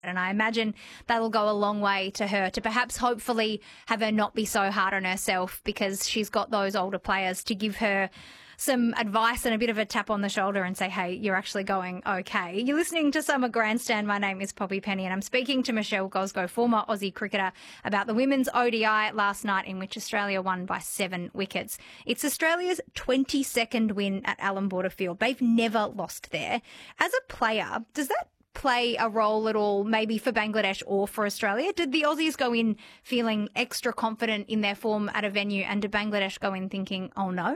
And I imagine that'll go a long way to her to perhaps hopefully have her not be so hard on herself, because she's got those older players to give her some advice and a bit of a tap on the shoulder and say, hey, you're actually going okay. You're listening to Summer Grandstand. My name is Poppy Penny and I'm speaking to Michelle Gosgo, former Aussie cricketer, about the women's ODI last night in which Australia won by 7 wickets. It's Australia's 22nd win at Allan Border Field. They've never lost there. As a player, does that play a role at all, maybe for Bangladesh or for Australia? Did the Aussies go in feeling extra confident in their form at a venue, and did Bangladesh go in thinking, oh no?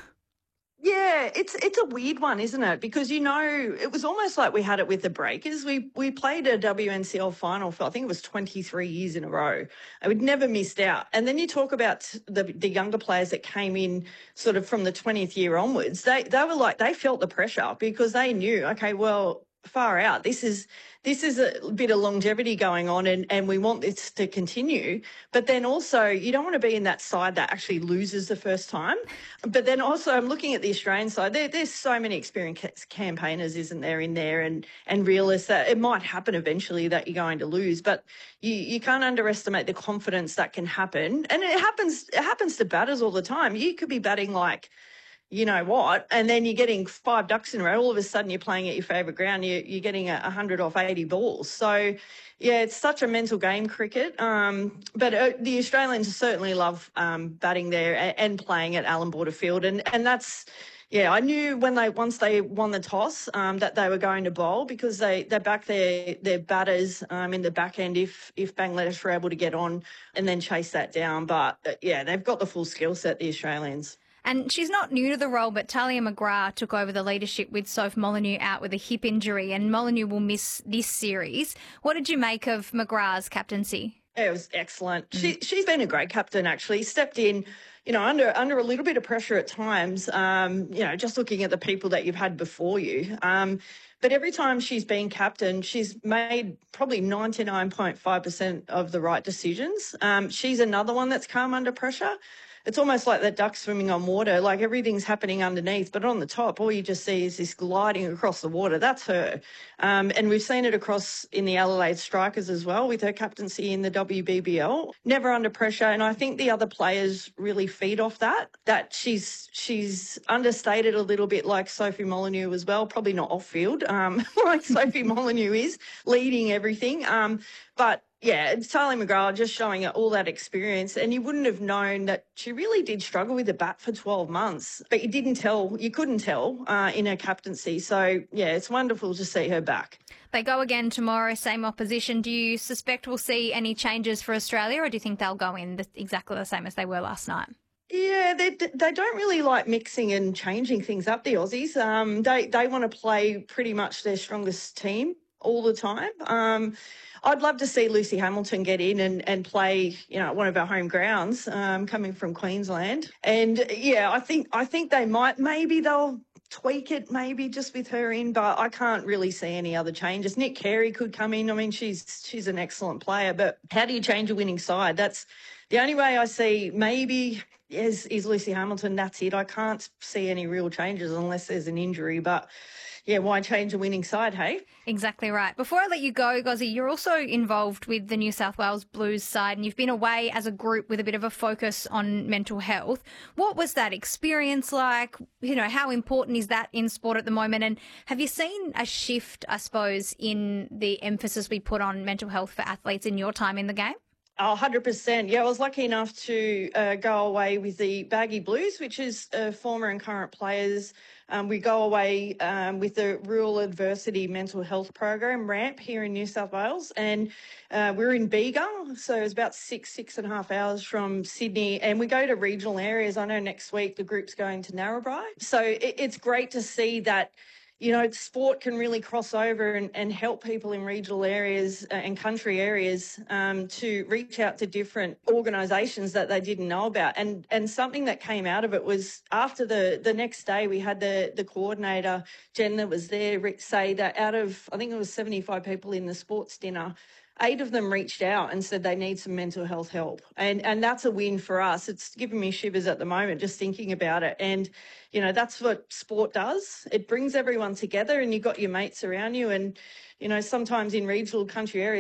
Yeah, it's a weird one, isn't it? Because, it was almost like we had it with the Breakers. We played a WNCL final for, I think it was 23 years in a row. And we'd never missed out. And then you talk about the younger players that came in sort of from the 20th year onwards. They were like, they felt the pressure because they knew, okay, well, far out. This is a bit of longevity going on, and we want this to continue. But then also, you don't want to be in that side that actually loses the first time. But then also, I'm looking at the Australian side. There's so many experienced campaigners, isn't there, in there, and realists that it might happen eventually that you're going to lose. But you can't underestimate the confidence that can happen. And it happens to batters all the time. You could be batting like, you know what, and then you're getting 5 ducks in a row. All of a sudden you're playing at your favourite ground. You're getting 100 off 80 balls. So, yeah, it's such a mental game, cricket. But the Australians certainly love batting there and playing at Allan Border Field. And that's, yeah, I knew once they won the toss that they were going to bowl, because they back their batters in the back end if Bangladesh were able to get on and then chase that down. But, yeah, they've got the full skill set, the Australians. And she's not new to the role, but Talia McGrath took over the leadership with Soph Molyneux out with a hip injury, and Molyneux will miss this series. What did you make of McGrath's captaincy? It was excellent. She's been a great captain, actually. Stepped in, under a little bit of pressure at times, just looking at the people that you've had before you. But every time she's been captain, she's made probably 99.5% of the right decisions. She's another one that's come under pressure. It's almost like that duck swimming on water, like everything's happening underneath, but on the top, all you just see is this gliding across the water. That's her. And we've seen it across in the Adelaide Strikers as well with her captaincy in the WBBL. Never under pressure. And I think the other players really feed off that she's understated a little bit, like Sophie Molyneux as well, probably not off field, like Sophie Molyneux is, leading everything. But yeah, it's Talia McGrath just showing all that experience, and you wouldn't have known that she really did struggle with the bat for 12 months, but you couldn't tell in her captaincy. So yeah, it's wonderful to see her back. They go again tomorrow, same opposition. Do you suspect we'll see any changes for Australia, or do you think they'll go in exactly the same as they were last night? Yeah, they don't really like mixing and changing things up, the Aussies. They want to play pretty much their strongest team all the time. I'd love to see Lucy Hamilton get in and play, at one of our home grounds, coming from Queensland. And yeah, I think they might, maybe they'll tweak it, maybe just with her in, but I can't really see any other changes. Nick Carey could come in. I mean, she's an excellent player, but how do you change a winning side? That's the only way I see. Maybe is Lucy Hamilton. That's it. I can't see any real changes unless there's an injury, but yeah, why change a winning side, hey? Exactly right. Before I let you go, Gozzy, you're also involved with the New South Wales Blues side, and you've been away as a group with a bit of a focus on mental health. What was that experience like? How important is that in sport at the moment? And have you seen a shift, I suppose, in the emphasis we put on mental health for athletes in your time in the game? Oh, 100%. Yeah, I was lucky enough to go away with the Baggy Blues, which is former and current players. We go away with the Rural Adversity Mental Health Program, RAMP, here in New South Wales. And we're in Bega, so it's about 6.5 hours from Sydney. And we go to regional areas. I know next week the group's going to Narrabri. So it's great to see that sport can really cross over and help people in regional areas and country areas to reach out to different organisations that they didn't know about. And something that came out of it was after the next day, we had the coordinator, Jen, that was there, say that out of, I think it was 75 people in the sports dinner, 8 of them reached out and said they need some mental health help. And that's a win for us. It's giving me shivers at the moment just thinking about it. And, that's what sport does. It brings everyone together and you've got your mates around you. And, sometimes in regional country areas,